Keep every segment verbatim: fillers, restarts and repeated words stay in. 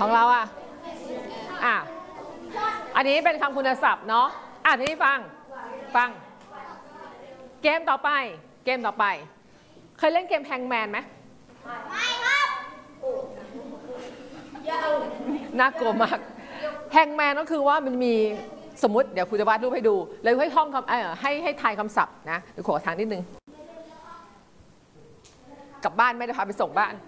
ของเราอ่ะอ่ะอันนี้เป็นคำคุณศัพท์เนาะอ่ะทีนี้ฟังฟังเกมต่อไปเกมต่อไปเคยเล่นเกมแฮงแมนไหมไม่ครับน่ากลัวมากแฮงแมนก็คือว่ามันมีสมมติเดี๋ยวครูจะวาดรูปให้ดูเลยให้ท่องคำเออให้ให้ทายคำศัพท์นะเดี๋ยวขอทางนิดนึงกลับบ้านไม่ได้พาไปส่งบ้าน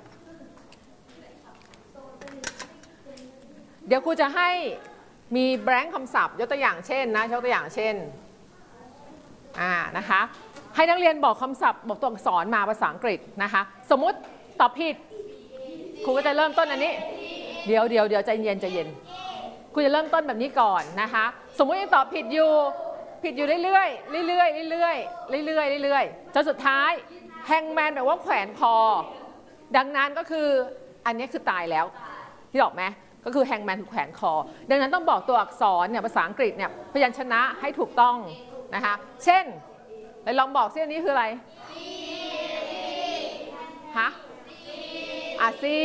เดี๋ยวครูจะให้มีแบงค์คำศัพท์ยกตัวอย่างเช่นนะยกตัวอย่างเช่นอ่านะคะให้นักเรียนบอกคำศัพท์บอกตัวอักษรมาภาษาอังกฤษนะคะสมมุติตอบผิดครูก็จะเริ่มต้นอันนี้เดี๋ยวเดี๋ยวเดี๋ยวใจเย็นใจเย็นครูจะเริ่มต้นแบบนี้ก่อนนะคะสมมุติยังตอบผิดอยู่ผิดอยู่เรื่อยๆเรื่อยๆเรื่อยๆเรื่อยๆเรื่อยๆจนสุดท้ายแฮงแมนแปลว่าแขวนคอดังนั้นก็คืออันนี้คือตายแล้วที่บอกไหมก็คือแฮงแมนคือแขวนคอดังนั้นต้องบอกตัวอักษรเนี่ยภาษาอังกฤษเนี่ยพยัญชนะให้ถูกต้องนะคะเช่นลองบอกซิอันนี้คืออะไรฮะอ่ะซี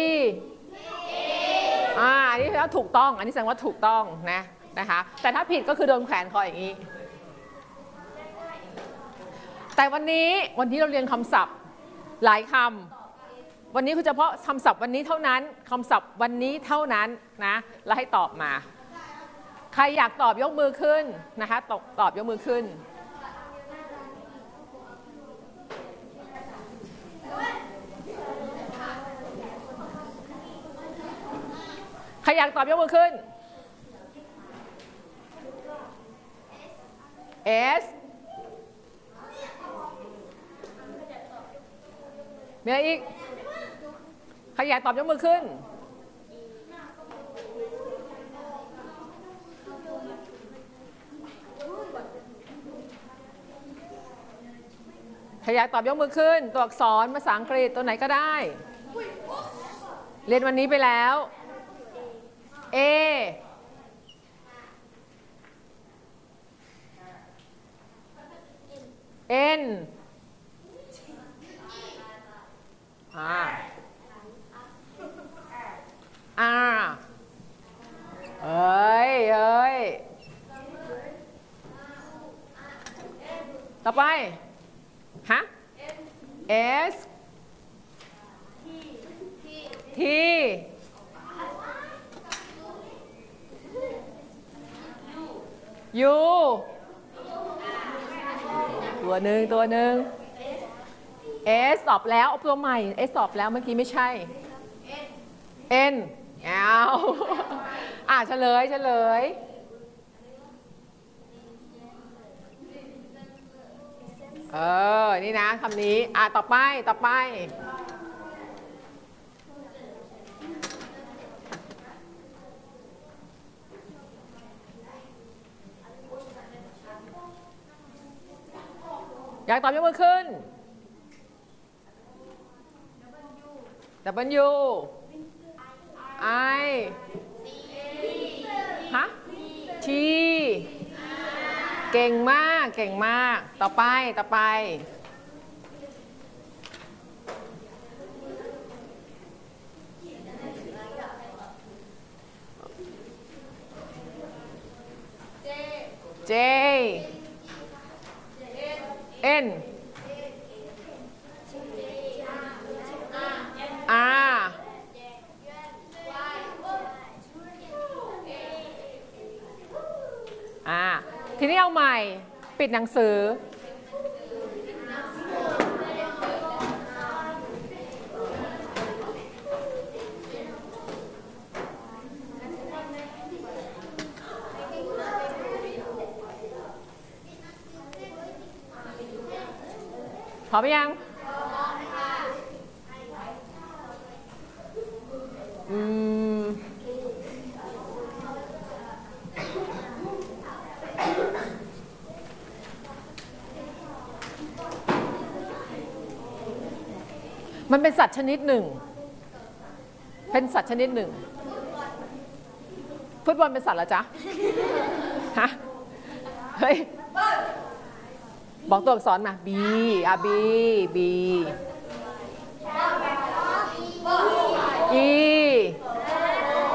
อ่าอันนี้แล้วถูกต้องอันนี้แสดงว่าถูกต้องนะนะคะแต่ถ้าผิดก็คือโดนแขวนคออย่างนี้แต่วันนี้วันนี้เราเรียนคำศัพท์หลายคำวันนี้คือเฉพาะคำศัพท์วันนี้เท่านั้นคำศัพท์วันนี้เท่านั้นนะแล้วให้ตอบมาใครอยากตอบยกมือขึ้นนะคะตอบตอบยกมือขึ้นใครอยากตอบยกมือขึ้น S มีอะไรอีกใครอยากตอบยกมือขึ้นใครอยากตอบยกมือขึ้นตัวอักษรภาษาอังกฤษตัวไหนก็ได้เรียนวันนี้ไปแล้ว A N อ่า R เอ้ยเอ้ยต่อไปฮะ S T U ตัวหนึ่งตัวหนึ่ง S สอบแล้วตัวใหม่ S สอบแล้วเมื่อกี้ไม่ใช่ N เอาอ่ะเฉลยเฉลยเออนี่นะคำนี้อ่ะต่อไปต่อไปอยากตอบยกมือขึ้น W I ฮะ T เก่งมากเก่งมากต่อไปต่อไปJ N R อ่าทีนี้เอาใหม่ปิดหนังสือพร้อมยังอืมมันเป็นสัตว์ชนิดหนึ่งเป็นสัตว์ชนิดหนึ่งฟุตบอลเป็นสัตว์เหรอจ๊ะฮะเฮ้ยบอกตัวอักษรมา B อ่ะ B B E